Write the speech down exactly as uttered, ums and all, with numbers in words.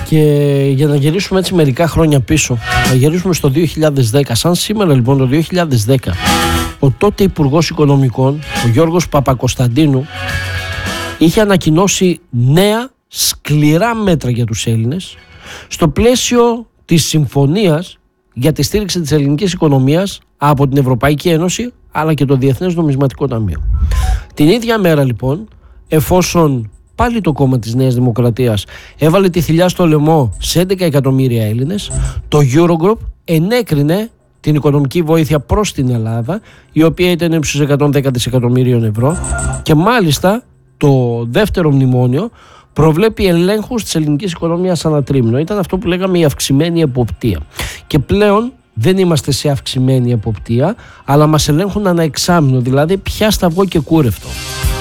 Και για να γυρίσουμε έτσι μερικά χρόνια πίσω, να γυρίσουμε στο δύο χιλιάδες δέκα. Σαν σήμερα λοιπόν το δύο χιλιάδες δέκα, ο τότε Υπουργός Οικονομικών, ο Γιώργος Παπακοσταντίνου, είχε ανακοινώσει νέα σκληρά μέτρα για τους Έλληνες στο πλαίσιο της συμφωνίας για τη στήριξη της ελληνικής οικονομίας από την Ευρωπαϊκή Ένωση αλλά και το Διεθνές Νομισματικό Ταμείο. Την ίδια μέρα λοιπόν, εφόσον πάλι το κόμμα της Νέας Δημοκρατίας έβαλε τη θηλιά στο λαιμό σε έντεκα εκατομμύρια Έλληνες, το Eurogroup ενέκρινε την οικονομική βοήθεια προς την Ελλάδα, η οποία ήταν ύψους εκατόν δέκα δισεκατομμυρίων ευρώ, και μάλιστα το δεύτερο μνημόνιο προβλέπει ελέγχους της ελληνικής οικονομίας ανά τρίμηνο. Ήταν αυτό που λέγαμε η αυξημένη εποπτεία. Και πλέον δεν είμαστε σε αυξημένη εποπτεία, αλλά μας ελέγχουν ανά εξάμηνο, δηλαδή πια σταυγό και κούρευτο.